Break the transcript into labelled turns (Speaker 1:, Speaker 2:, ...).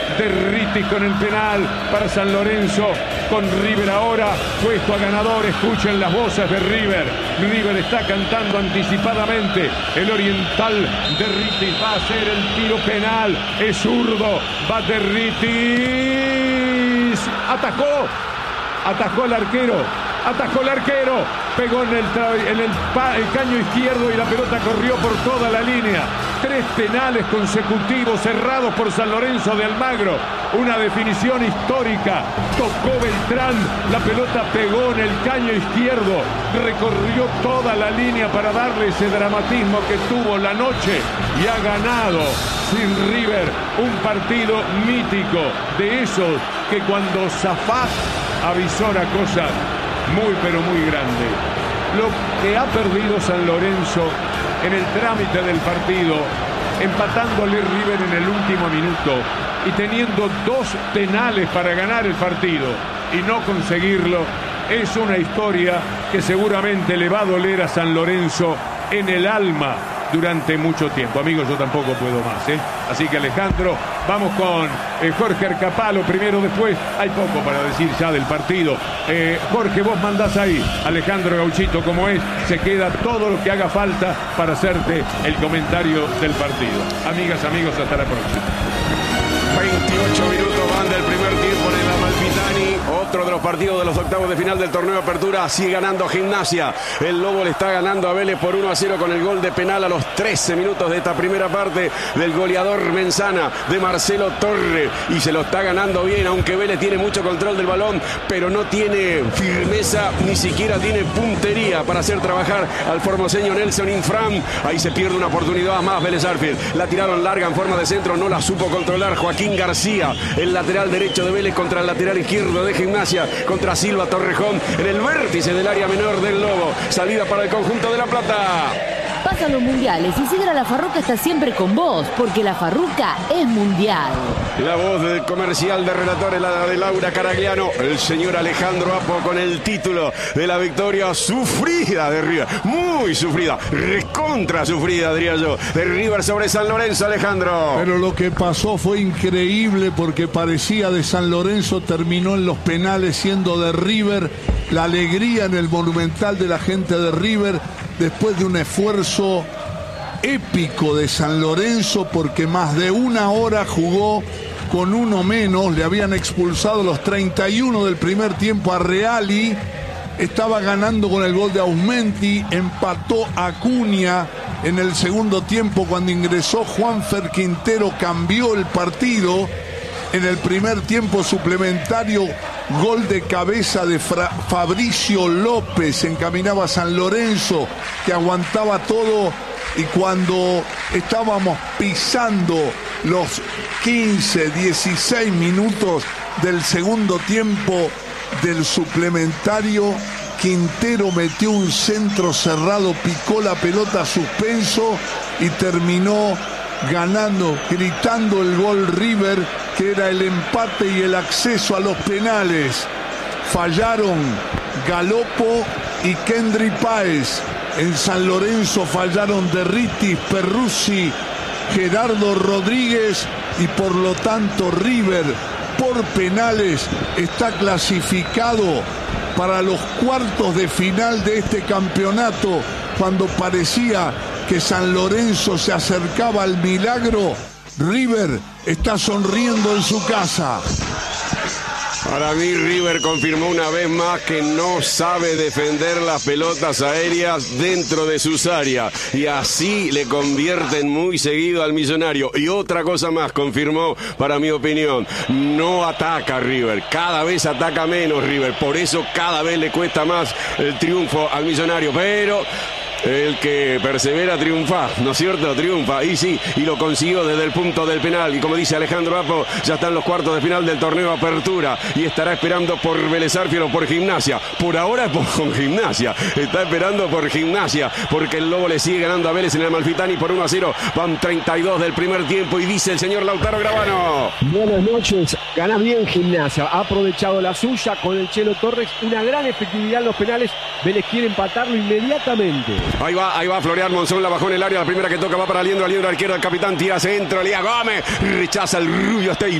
Speaker 1: Derritis con el penal para San Lorenzo. Con River ahora puesto a ganador. Escuchen las voces de River. River está cantando anticipadamente. El oriental Derritis va a hacer el tiro penal. Es zurdo. Va Derritis. Atajó el arquero. Pegó en el caño izquierdo y la pelota corrió por toda la línea. 3 penales consecutivos cerrados por San Lorenzo de Almagro. Una definición histórica. Tocó Beltrán, la pelota pegó en el caño izquierdo, recorrió toda la línea para darle ese dramatismo que tuvo la noche y ha ganado sin River un partido mítico, de esos que cuando zafás avisora cosas muy pero muy grandes. Lo que ha perdido San Lorenzo en el trámite del partido, empatándole River en el último minuto y teniendo 2 penales para ganar el partido y no conseguirlo, es una historia que seguramente le va a doler a San Lorenzo en el alma durante mucho tiempo. Amigos, yo tampoco puedo más, Así que Alejandro, vamos con Jorge Arcapalo primero, después hay poco para decir ya del partido. Jorge, vos mandás ahí. Alejandro Gauchito, como es, se queda todo lo que haga falta para hacerte el comentario del partido. Amigas, amigos, hasta la próxima.
Speaker 2: 28 minutos van del primer tiempo en el Amalfitani. Otro de los partidos de los octavos de final del torneo de apertura. Sigue ganando Gimnasia. El Lobo le está ganando a Vélez por 1-0 con el gol de penal a los 13 minutos de esta primera parte del goleador Menzana, de Marcelo Torre. Y se lo está ganando bien, aunque Vélez tiene mucho control del balón, pero no tiene firmeza, ni siquiera tiene puntería para hacer trabajar al formoseño Nelson Infram. Ahí se pierde una oportunidad más Vélez Arfield. La tiraron larga en forma de centro, no la supo controlar Joaquín García, el lateral derecho de Vélez contra el lateral izquierdo de Gimnasia, contra Silva Torrejón en el vértice del área menor del Lobo. Salida para el conjunto de La Plata.
Speaker 3: Pasan los mundiales y Sidra La Farruca está siempre con vos, porque La Farruca es mundial.
Speaker 2: La voz del comercial de relator es la de Laura Caragliano, el señor Alejandro Apo con el título de la victoria sufrida de River, muy sufrida, recontra sufrida diría yo, de River sobre San Lorenzo. Alejandro.
Speaker 4: Pero lo que pasó fue increíble porque parecía de San Lorenzo, terminó en los penales siendo de River. La alegría en el Monumental de la gente de River después de un esfuerzo épico de San Lorenzo, porque más de 1 hora jugó con uno menos. Le habían expulsado los 31 del primer tiempo a Reali. Estaba ganando con el gol de Aumenti. Empató Acuña en el segundo tiempo. Cuando ingresó Juanfer Quintero cambió el partido. En el primer tiempo suplementario, gol de cabeza de Fabricio López. Encaminaba a San Lorenzo, que aguantaba todo. Y cuando estábamos pisando los 15, 16 minutos del segundo tiempo del suplementario, Quintero metió un centro cerrado, picó la pelota a suspenso y terminó ganando, gritando el gol River, que era el empate y el acceso a los penales. Fallaron Galopo y Kendry Páez. En San Lorenzo fallaron Derritis, Perruzzi, Gerardo Rodríguez, y por lo tanto River por penales está clasificado para los cuartos de final de este campeonato. Cuando parecía que San Lorenzo se acercaba al milagro, River está sonriendo en su casa.
Speaker 2: Para mí River confirmó una vez más que no sabe defender las pelotas aéreas dentro de sus áreas, y así le convierten muy seguido al Millonario. Y otra cosa más confirmó, para mi opinión, no ataca River, cada vez ataca menos River, por eso cada vez le cuesta más el triunfo al Millonario, pero el que persevera triunfa, ¿no es cierto? Triunfa, y sí, y lo consiguió desde el punto del penal. Y como dice Alejandro Apo, ya están los cuartos de final del torneo Apertura y estará esperando por Vélez Arfield o por Gimnasia. Por ahora es con Gimnasia, está esperando por Gimnasia, porque el Lobo le sigue ganando a Vélez en el Amalfitani por 1-0. Van 32 del primer tiempo y dice el señor Lautaro Gravano:
Speaker 5: buenas noches, gana bien Gimnasia, ha aprovechado la suya con el Chelo Torres, una gran efectividad en los penales. Vélez quiere empatarlo inmediatamente.
Speaker 2: Ahí va Florian Monzón, la bajó en el área, la primera que toca va para Aliendro, al izquierda el capitán, tira centro, Elías Gómez, rechaza el rubio, está ahí.